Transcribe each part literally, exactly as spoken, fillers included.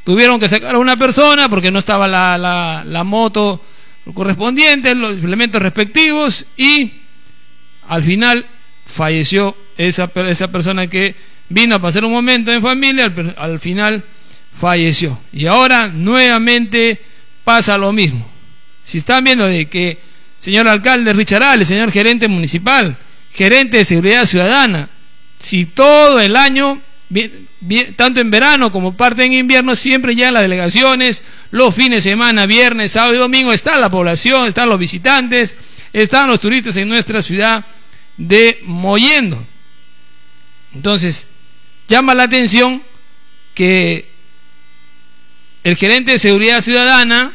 tuvieron que sacar a una persona porque no estaba la, la, la moto correspondiente, los elementos respectivos, y al final falleció esa, esa persona que vino a pasar un momento en familia, al, al final falleció. Y ahora nuevamente pasa lo mismo. Si están viendo de que señor alcalde Richard Ale, señor gerente municipal, gerente de seguridad ciudadana, si todo el año, bien, bien, tanto en verano como parte en invierno, siempre ya en las delegaciones, los fines de semana, viernes, sábado y domingo, está la población, están los visitantes, están los turistas en nuestra ciudad de Mollendo. Entonces, llama la atención que el gerente de seguridad ciudadana,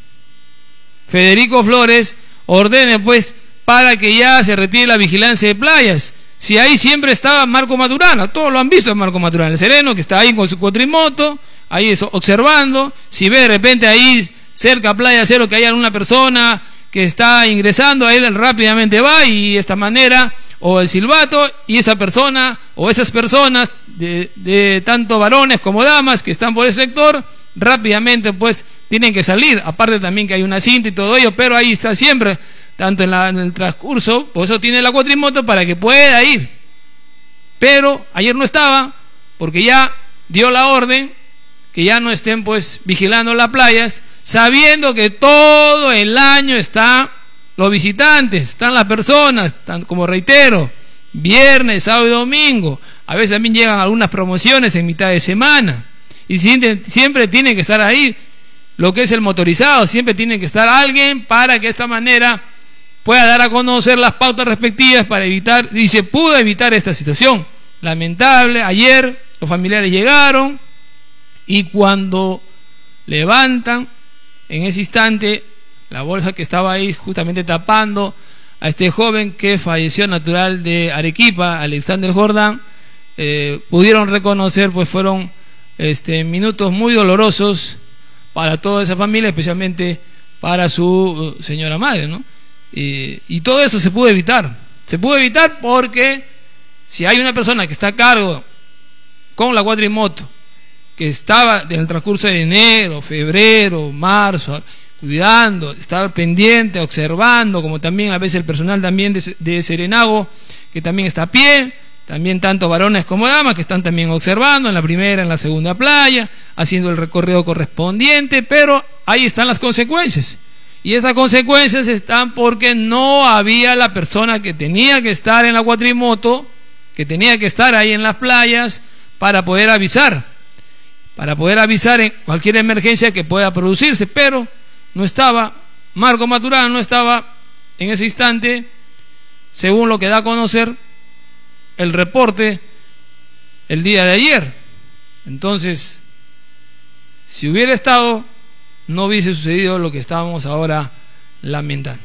Federico Flores, ordene pues para que ya se retire la vigilancia de playas. Si ahí siempre estaba Marco Maturana, todos lo han visto a Marco Maturana, el sereno que está ahí con su cuatrimoto, ahí observando. Si ve de repente ahí cerca a Playa Cero que hay alguna persona que está ingresando, ahí él rápidamente va y de esta manera, o el silbato, y esa persona o esas personas de, de tanto varones como damas que están por ese sector, rápidamente pues tienen que salir. Aparte también que hay una cinta y todo ello, pero ahí está siempre, tanto en, la, en el transcurso, por eso tiene la cuatrimoto para que pueda ir. Pero ayer no estaba, porque ya dio la orden que ya no estén pues vigilando las playas, sabiendo que todo el año están los visitantes, están las personas, están, como reitero, viernes, sábado y domingo. A veces también llegan algunas promociones en mitad de semana, y siempre, siempre tiene que estar ahí lo que es el motorizado, siempre tiene que estar alguien para que de esta manera pueda dar a conocer las pautas respectivas para evitar, y se pudo evitar esta situación lamentable. Ayer los familiares llegaron y cuando levantan en ese instante la bolsa que estaba ahí justamente tapando a este joven que falleció, natural de Arequipa, Alexander Jordán, eh, pudieron reconocer, pues fueron este, minutos muy dolorosos para toda esa familia, especialmente para su uh, señora madre, ¿no? Y, y todo eso se pudo evitar, se pudo evitar porque si hay una persona que está a cargo con la cuatrimoto, que estaba en el transcurso de enero, febrero, marzo, cuidando, estar pendiente, observando, como también a veces el personal también de, de Serenago, que también está a pie, también tanto varones como damas que están también observando en la primera, en la segunda playa, haciendo el recorrido correspondiente, pero ahí están las consecuencias. Y estas consecuencias están porque no había la persona que tenía que estar en la cuatrimoto, que tenía que estar ahí en las playas para poder avisar, para poder avisar en cualquier emergencia que pueda producirse, pero no estaba, Marco Maturana no estaba en ese instante, según lo que da a conocer el reporte el día de ayer. Entonces, si hubiera estado, no hubiese sucedido lo que estábamos ahora lamentando.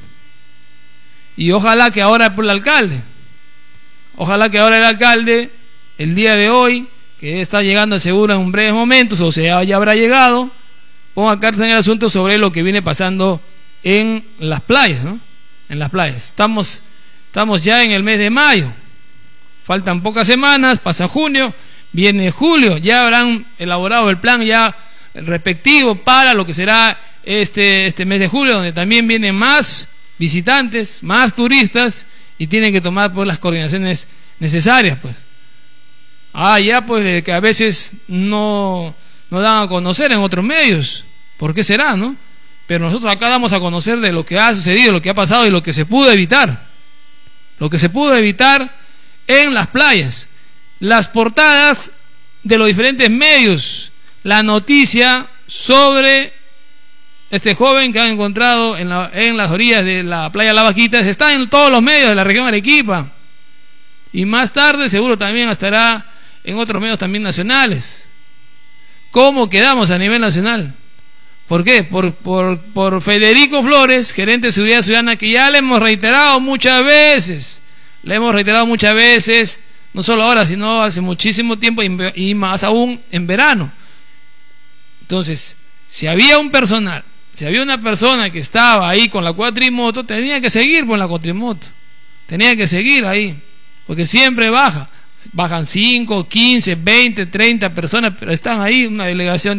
Y ojalá que ahora por el alcalde, ojalá que ahora el alcalde, el día de hoy, que está llegando seguro en breves momentos, o sea, ya habrá llegado, ponga carta en el asunto sobre lo que viene pasando en las playas, ¿no? En las playas. Estamos, estamos ya en el mes de mayo, faltan pocas semanas, pasa junio, viene julio, ya habrán elaborado el plan ya respectivo para lo que será este, este mes de julio, donde también vienen más visitantes, más turistas, y tienen que tomar pues las coordinaciones necesarias, pues. Ah, ya pues que a veces no, no dan a conocer en otros medios. ¿Por qué será, no? Pero nosotros acá damos a conocer de lo que ha sucedido, lo que ha pasado y lo que se pudo evitar. Lo que se pudo evitar en las playas. Las portadas de los diferentes medios. La noticia sobre este joven que han encontrado en, la, en las orillas de la playa La Vaquita está en todos los medios de la región Arequipa. Y más tarde seguro también estará en otros medios también nacionales. ¿Cómo quedamos a nivel nacional? ¿Por qué? Por, por, por Federico Flores, gerente de seguridad ciudadana, que ya le hemos reiterado muchas veces, le hemos reiterado muchas veces, no solo ahora, sino hace muchísimo tiempo y, y más aún en verano. Entonces, si había un personal, si había una persona que estaba ahí con la cuatrimoto, tenía que seguir con la cuatrimoto, tenía que seguir ahí, porque siempre baja. Bajan cinco, quince, veinte, treinta personas, pero están ahí, una delegación